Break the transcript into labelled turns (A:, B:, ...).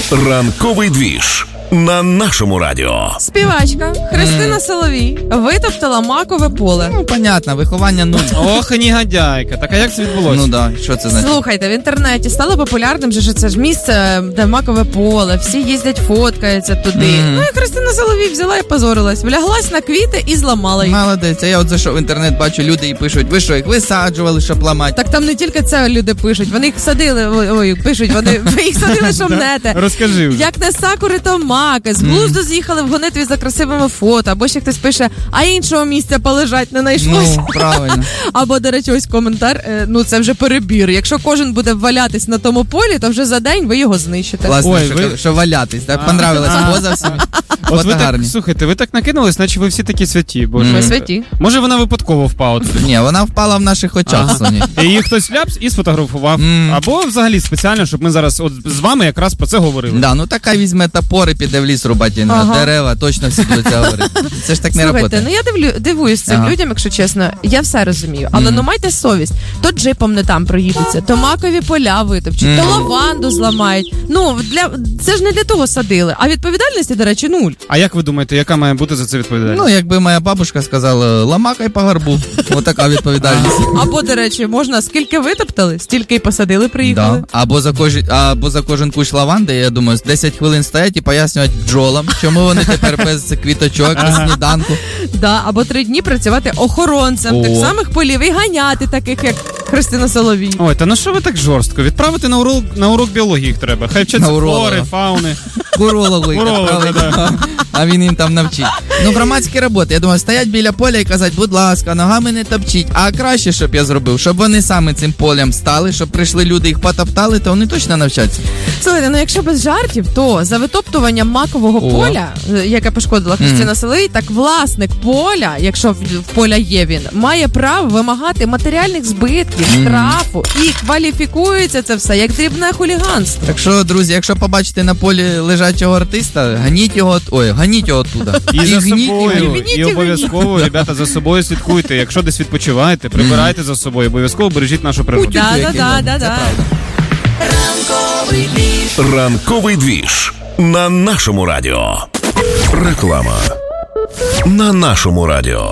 A: Ранковий двіж на нашому радіо.
B: Співачка Христина Соловій витоптала макове поле.
C: Ну, понятно, виховання нуль.
D: Ох, негодяйка. Так а як це відбулося?
C: Ну да, що це значить?
B: Слухайте, в інтернеті стало популярним, що це ж місце, де макове поле, всі їздять, фоткаються туди. Ну і Христина Соловій взяла і позорилась, вляглась на квіти і зламала їх.
C: Молодець, а я от зайшов в інтернет, бачу, люди і пишуть, ви що, їх висаджували, щоб ламати?
B: Так там не тільки це люди пишуть, вони їх садили, пишуть, ви їх садили, щоб мнете.
D: Розкажи вже.
B: Як не сакури, то маки. З глузду з'їхали в гонитві за красивими фото. Або ще хтось пише, а іншого місця полежать не знайшлось.
C: Ну, правильно.
B: Або, до речі, ось коментар, ну це вже перебір. Якщо кожен буде валятись на тому полі, то вже за день ви його знищите.
C: Класно,
D: Ой,
C: що валятись, так? Понравилась поза всім.
D: От ви так,
C: гарні.
D: слухайте, ви так накинулись, наче ви всі такі святі.
B: Ми святі.
D: Може вона випадково впала туди?
C: Ні, вона впала в наших очах, Соні.
D: І її хтось ляпс і сфотографував. Або взагалі спеціально, щоб ми зараз от з вами якраз про це говорили.
C: Да, ну така візьме топор і піде в ліс рубати на дерева, точно всі будуть це говорити. Це ж так не
B: Слухайте,
C: працює.
B: ну я дивуюсь цим людям, якщо чесно. Я все розумію. Але ну майте совість. То джипом не там проїдуться, то макові поля витопчуть, то лаванду зламають. Ну, це ж не для того садили. А відповідальності, до речі, нуль.
D: А як ви думаєте, яка має бути за це відповідальність?
C: Ну, якби моя бабушка сказала, ламакай по горбу. Отака відповідальність.
B: Або, до речі, можна скільки витоптали, стільки й посадили, приїхали.
C: Да. Або за кожен кущ лаванди, я думаю, 10 хвилин стоять і пояснюють бджолам, чому вони тепер без квіточок, без сніданку.
B: Да, або 3 дні працювати охоронцем тих самих полів і ганяти таких, як Христина Соловій.
D: Ой, та ну що ви так жорстко? Відправити на урок біології їх треба. Хай вчаться флори, фауни.
C: Урологу їх відправили, а він їм там навчить. Ну, громадські роботи. Я думаю, стоять біля поля і казати, будь ласка, ногами не топчіть. А краще, щоб я зробив, щоб вони саме цим полем стали, щоб прийшли люди, їх потоптали, то вони точно навчаться.
B: Слухайте, ну якщо без жартів, то за витоптування макового поля, яке пошкодила Христина Соловій, так власник поля, якщо в поля є він, має право вимагати матеріальних збитків, штрафу і кваліфікується це все як дрібне хуліганство.
C: Так що, друзі, якщо побачите на полі лежачого артиста, ганіть його туди.
D: І за собою, і обов'язково, ребята, за собою слідкуйте. Якщо десь відпочиваєте, прибирайте за собою, обов'язково бережіть нашу природу.
B: Да.
A: Ранковий двіж на нашому радіо. Реклама на нашому радіо.